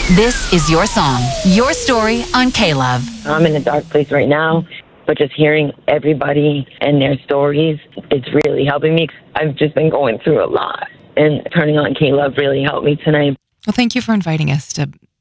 This is your song, your story on K-Love. I'm in a dark place right now, but just hearing everybody and their stories, it's really helping me. I've just been going through a lot, and turning on K-Love really helped me tonight. Well, thank you for inviting us to